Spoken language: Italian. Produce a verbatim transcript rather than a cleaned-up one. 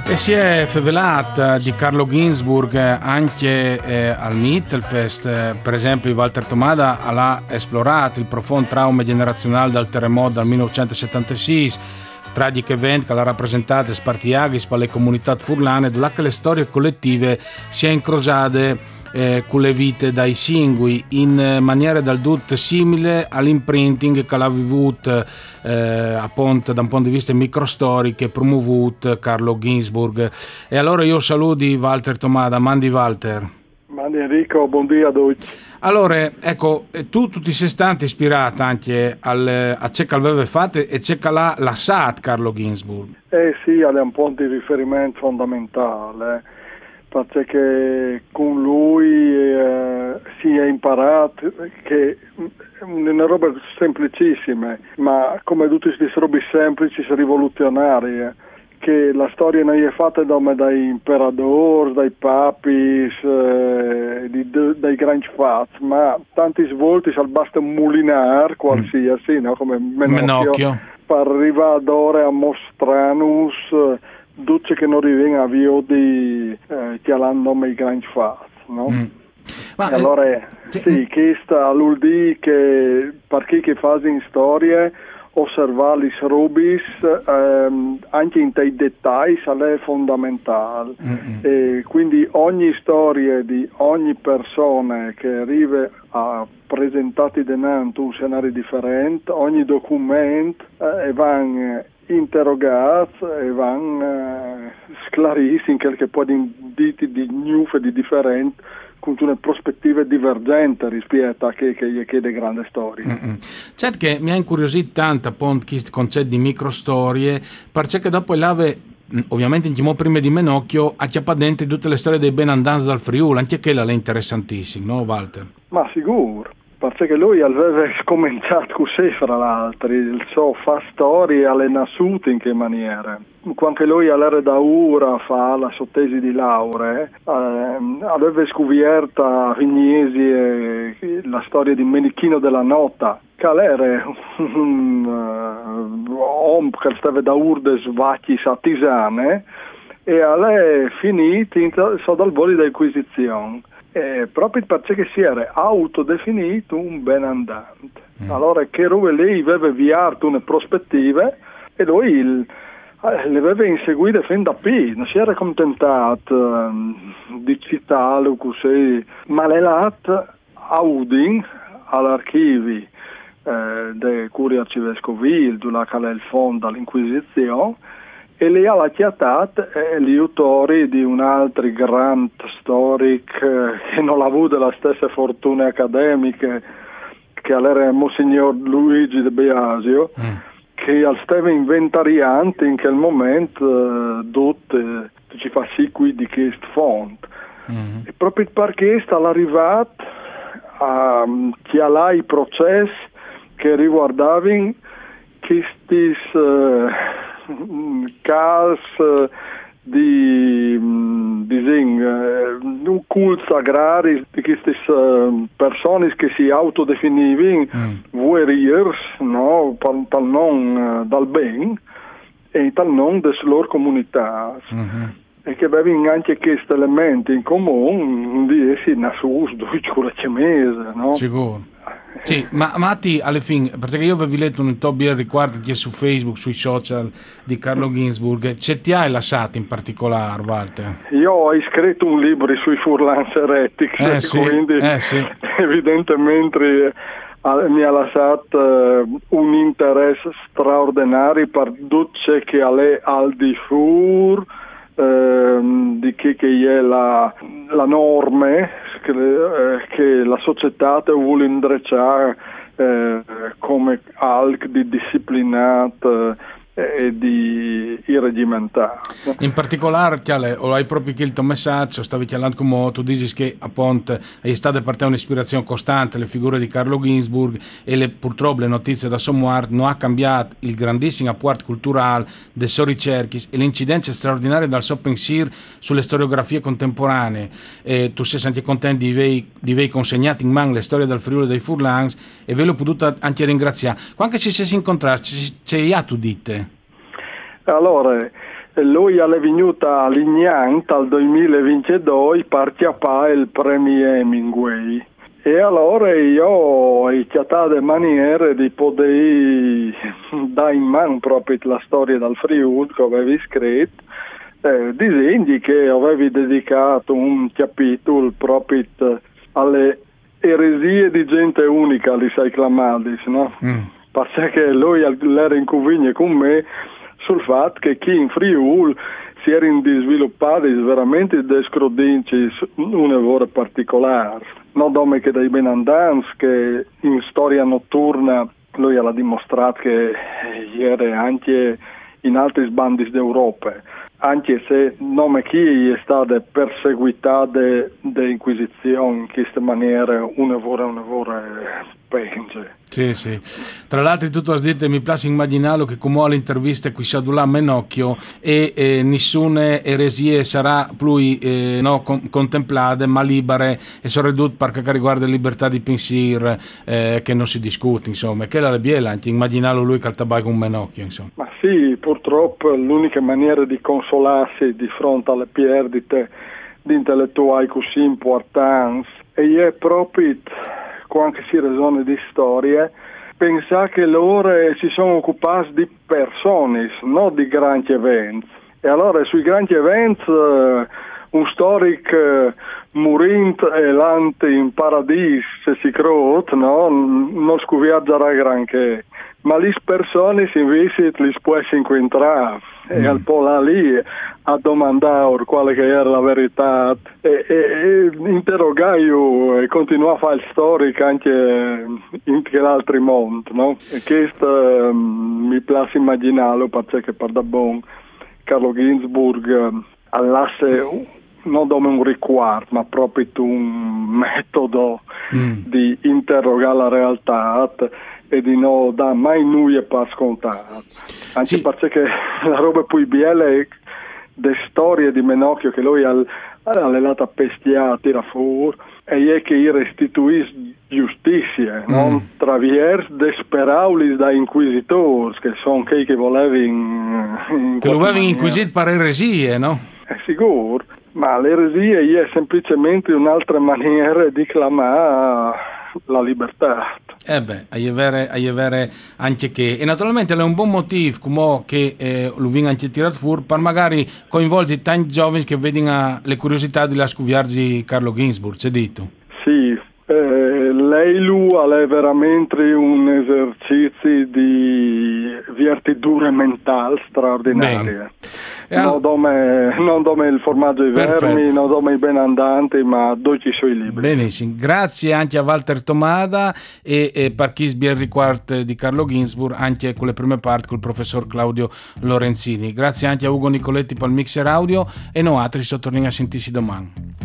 E si è fevelata di Carlo Ginzburg anche eh, al Mittelfest. Per esempio Walter Tomada ha esplorato il profondo trauma generazionale dal terremoto del millenovecentosettantasei, tragic event che l'ha rappresentato spartiagis per le comunità furlane, dove le storie collettive si è incrociate Eh, con le vite dai singoli in maniera del tutto simile all'imprinting che l'ha avuto eh, appunto da un punto di vista microstorico e promovuto Carlo Ginzburg. E allora io saluto Walter Tomada. Mandi Walter. Mandi Enrico, buongiorno a tutti. Allora, ecco, tu tutti sei stato ispirato anche al, a ciò che aveva fatto e ciò che l'ha lasciato Carlo Ginzburg. Eh sì, è un punto di riferimento fondamentale. Perché con lui eh, si è imparato che una roba semplicissima, ma come tutte queste robe semplici e rivoluzionarie, che la storia non è fatta dai imperatori, dai papi, eh, di, dai grandi fatti, ma tanti svolti al basta mulinar qualsiasi, mm. no? Come Menocchio, Menocchio, per arrivare ad ora a mostrarnos Duce che non riviene a via di eh, che hanno i grandi fatti, no? Mm. Ma, e allora eh, sì, questa vuol dire che per chi che fa in storie osservare le rubis ehm, anche in dei dettagli è fondamentale. Mm-hmm. E quindi ogni storia di ogni persona che arriva a presentare dinanzi un scenario differente, ogni documento eh, va interrogati e vanno eh, sclariti in quel che può di diti di new e di differente con una prospettiva divergente rispetto a che, che gli chiede grandi storie. Mm-hmm. Certo che mi ha incuriosito tanto appunto questo concetto di microstorie, perché dopo l'ave ovviamente in prima di Menocchio ha chiappato dentro tutte le storie dei benandanza dal Friuli, anche quella è interessantissima, no Walter? Ma sicuro, perché lui aveva cominciato così fra l'altro, il suo fa storie alle nascute in che maniera. Quando lui all'era da ora fa la sua tesi di laurea, eh, aveva scoperto a Vignesi eh, la storia di Menichino della Nota, che era un uomo uh, che stava da urde svacchi a Tisane e è finito in so dal volo di acquisizione. Eh, proprio perché si era autodefinito un benandante. Mm. Allora che lui lei aveva avviato una prospettiva e lui il, eh, le aveva inseguite fin da P, non si era contentato um, di citarlo così, ma l'è lato a Udin, all'archivio eh, del Curia Arcivescovile, dove c'è il fondo dell'Inquisizione, e lei ha chiatato eh, gli autori di un altro grande storico eh, che non ha avuto la stessa fortuna accademica che era Monsignor Luigi De Biasio, mm. che stava inventariando in quel momento eh, tutte ci fa sì qui di questo fondo. Mm. E proprio perché sta arrivato a chialare i processi che riguardavano questi uh, casi di, di uh, culti agrari di queste uh, persone che si autodefinivano mm. warriors, no? Tal non uh, dal ben e tal non delle loro comunità. Mm-hmm. E che avevano anche questi elementi in comune di essere nascosti con la cemese, no? Sicuro. Sì, ma Matti, alla fine, perché io avevo letto un topic riguardo che su Facebook, sui social di Carlo Ginzburg, c'è ti hai lasciato in particolare, Walter? Io ho scritto un libro sui Furlans Heretics, eh, sì, quindi eh, sì. evidentemente mi ha lasciato uh, un interesse straordinario per tutto ciò che è al di fuori uh, di che, che è la, la norma che, eh, che la società vuole indrecciare eh, come alc di disciplinato e di irregimentato. In particolare, o hai proprio chiesto un messaggio, stavi chiamando come tu dici che appunto è stata per te un'ispirazione costante le figure di Carlo Ginzburg e le, purtroppo le notizie da Sommuart non ha cambiato il grandissimo apporto culturale delle sue ricerche e l'incidenza straordinaria dal suo pensiero sulle storiografie contemporanee. E tu sei anche contento di aver, di aver consegnato in mano le storie del Friuli dei Furlans e ve l'ho potuto anche ringraziare. Quando ci si incontrare, ci hai tu dite? Allora, e lui è venuto a Lignant al duemilaventidue per chiappare il premio Hemingway. E allora io ho cercato maniere di poter dare in mano proprio la storia del Friuli che avevi scritto, eh, disegni che avevi dedicato un capitolo proprio alle eresie di gente unica, li sai chiamati, no? Mm. Perché lui era in convegno con me sul fatto che chi in Friuli si erano sviluppati veramente dei scrodinci una ora particolare. Non come che dai benandanti che in storia notturna lui ha dimostrato che ieri anche in altri sbandi d'Europa, anche se nome chi è stato perseguitato dall'Inquisizione in questa maniera una ora una ora penge. Sì, sì. Tra l'altro tu hai detto mi piace immaginare che come all'intervista qui si adula Menocchio e eh, nessuna eresie sarà più eh, no, con, contemplate ma libere e sono ridotte per che riguarda la libertà di pensiero eh, che non si discute, insomma, che è la biela anche immaginare lui che al tabacco un Menocchio, insomma. Ma sì, purtroppo l'unica maniera di consolarsi di fronte alle perdite di intellettuali così importanti è proprio quando si ragiona di storie, pensare che loro si sono occupati di persone, non di grandi eventi. E allora sui grandi eventi uh, un storico uh, morente e l'ante in paradiso, se si crede, no? Non scuviaggerà granché. Ma le persone invece li può incontrare mm. e al po' là lì a domandare quale che era la verità e, e, e interrogare e continuare a fare storica anche in quell'altro mondo, no? E questo um, mi piace immaginarlo perché per da buon Carlo Ginzburg um, allasse non come un riguardo ma proprio un metodo mm. di interrogare la realtà e di non dare mai nulla per scontato. Anche sì. Perché la roba più bella è le storie di Menocchio che lui ha all'elata pestia tira fuori e è che restituisce giustizia, mm. non traverso desperaulis da inquisitori che sono quelli che volevano in che lo avevano inquisito per eresie, no? È sicuro, ma l'eresia è semplicemente un'altra maniera di clamare la libertà. Eh beh, hai avere, hai avere anche che e naturalmente è un buon motivo come che eh, lo viene anche tirato fuori per magari coinvolgere tanti giovani che vedono le curiosità di la scuviargi Carlo Ginzburg, c'è detto? Sì, eh, lei lui è veramente un esercizio di virtudure mentali straordinarie. Non come, non come il formaggio ai vermi, non come i benandanti, ma dove i suoi libri. Benissimo, grazie anche a Walter Tomada e, e per chi sbia riguardo di Carlo Ginzburg, anche con le prime parti col professor Claudio Lorenzini. Grazie anche a Ugo Nicoletti per il mixer audio e noi altri sottorlinea a sentirsi domani.